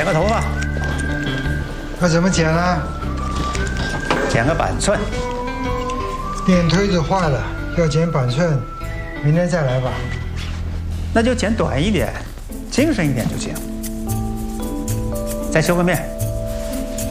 个头发。 那怎么剪呢？ 剪个板寸。 电推子坏了，要剪板寸，明天再来吧。 那就剪短一点，精神一点就行。再修个面。